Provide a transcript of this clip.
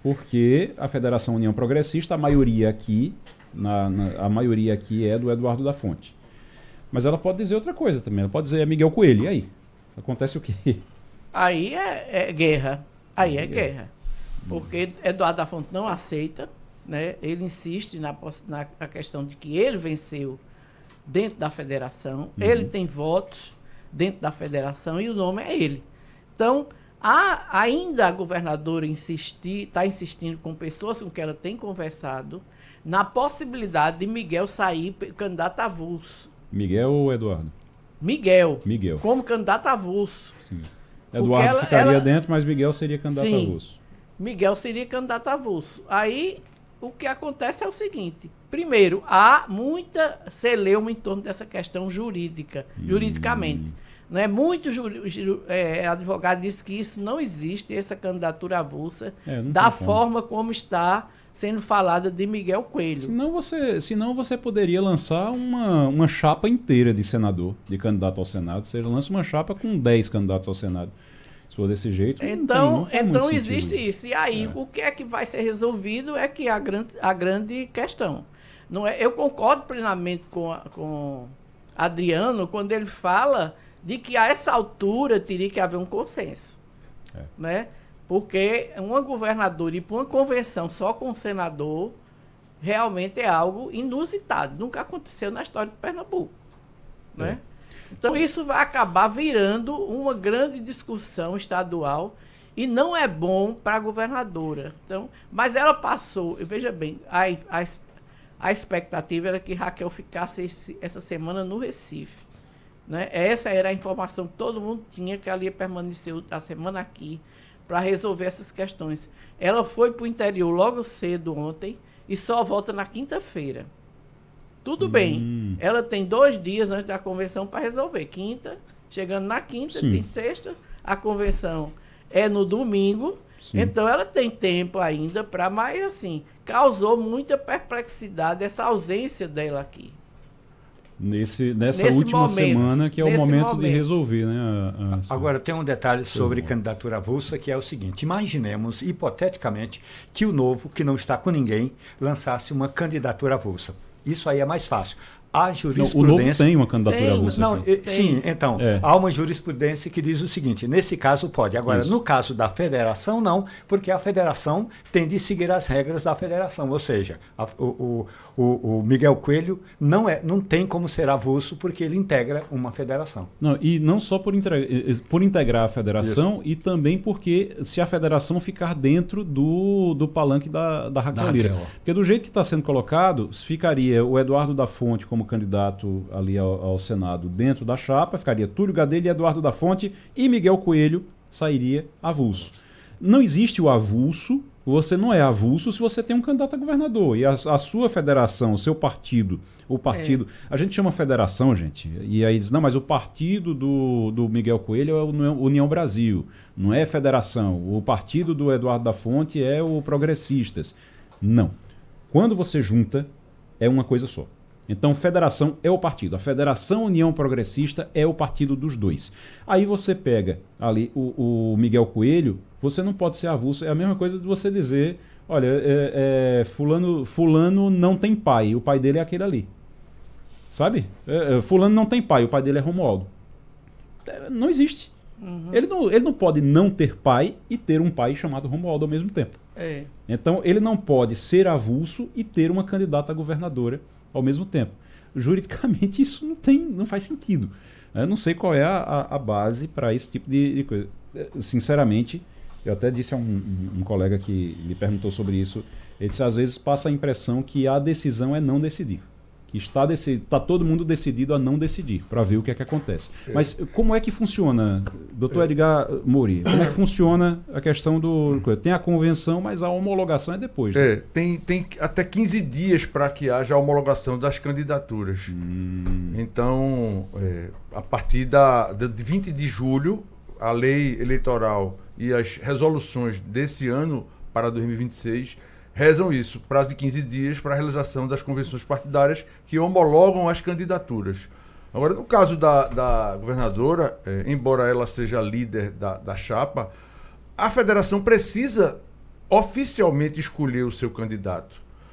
Porque a Federação União Progressista, a maioria aqui é do Eduardo da Fonte. Mas ela pode dizer outra coisa também. Ela pode dizer Miguel Coelho. E aí? Acontece o quê? Aí é guerra. Aí é guerra. Porque Eduardo da Fonte não aceita, né? Ele insiste na questão de que ele venceu dentro da federação, ele tem votos dentro da federação e o nome é ele. Então, ainda a governadora está insistindo com pessoas com quem ela tem conversado na possibilidade de Miguel sair candidato avulso. Miguel ou Eduardo? Miguel. Miguel. Como candidato avulso. Sim. Eduardo ficaria dentro, mas Miguel seria candidato avulso. Miguel seria candidato avulso. Aí, o que acontece é o seguinte. Primeiro, há muita celeuma em torno dessa questão juridicamente. Né? Muito advogado disse que isso não existe, essa candidatura avulsa, da forma como está sendo falada de Miguel Coelho. Senão você poderia lançar uma chapa inteira de senador, de candidato ao Senado. Você lança uma chapa com 10 candidatos ao Senado. Se for desse jeito, então existe isso. E aí, o que é que vai ser resolvido é que a grande questão. Não é, eu concordo plenamente com Adriano quando ele fala de que a essa altura teria que haver um consenso. Né? Porque uma governadora ir para uma convenção só com um senador realmente é algo inusitado. Nunca aconteceu na história de Pernambuco. Né? Então, isso vai acabar virando uma grande discussão estadual e não é bom para a governadora. Então, mas ela passou, veja bem, a expectativa era que Raquel ficasse essa semana no Recife. Né? Essa era a informação que todo mundo tinha, que ela ia permanecer a semana aqui para resolver essas questões. Ela foi para o interior logo cedo ontem e só volta na quinta-feira. Tudo bem, ela tem 2 dias antes da convenção para resolver. Quinta, chegando na quinta, tem sexta, a convenção é no domingo, então ela tem tempo ainda para, mas assim, causou muita perplexidade essa ausência dela aqui. Nessa última semana, que é o momento de resolver, né? Agora, tem um detalhe sobre candidatura avulsa, que é o seguinte: imaginemos, hipoteticamente, que o Novo, que não está com ninguém, lançasse uma candidatura avulsa. Isso aí é mais fácil. A jurisprudência... Não, o Novo tem uma candidatura avulsa. Sim, então, há uma jurisprudência que diz o seguinte: nesse caso pode. Agora, no caso da federação, não, porque a federação tem de seguir as regras da federação. Ou seja, o Miguel Coelho não tem como ser avulso porque ele integra uma federação. Não, e não só por integrar a federação, e também porque se a federação ficar dentro do palanque da Raquel Lira. Porque do jeito que está sendo colocado, ficaria o Eduardo da Fonte como candidato ali ao Senado dentro da chapa, ficaria Túlio Gadelha e Eduardo da Fonte, e Miguel Coelho sairia avulso. Não existe o avulso, você não é avulso se você tem um candidato a governador. E a sua federação, o seu partido, a gente chama federação, gente, e aí diz, não, mas o partido do Miguel Coelho é o União Brasil, não é federação. O partido do Eduardo da Fonte é o Progressistas. Não. Quando você junta, é uma coisa só. Então, federação é o partido. A Federação União Progressista é o partido dos dois. Aí você pega ali o Miguel Coelho, você não pode ser avulso. É a mesma coisa de você dizer, olha, fulano não tem pai, o pai dele é aquele ali. Sabe? Fulano não tem pai, o pai dele é Romualdo. Não existe. Ele não pode não ter pai e ter um pai chamado Romualdo ao mesmo tempo. Então, ele não pode ser avulso e ter uma candidata a governadora ao mesmo tempo. Juridicamente, isso não faz sentido. Eu não sei qual é a base para esse tipo de coisa. Sinceramente, eu até disse a um colega que me perguntou sobre isso, ele disse, às vezes passa a impressão que a decisão é não decidir. Que está todo mundo decidido a não decidir, para ver o que é que acontece. Mas como é que funciona, doutor Edgar Mori, como é que funciona a questão do... Tem a convenção, mas a homologação é depois. Né? Tem até 15 dias para que haja a homologação das candidaturas. Então, a partir de 20 de julho, a lei eleitoral e as resoluções desse ano para 2026 rezam isso, prazo de 15 dias para a realização das convenções partidárias que homologam as candidaturas. Agora, no caso da governadora, embora ela seja líder da chapa, a federação precisa oficialmente escolher o seu candidato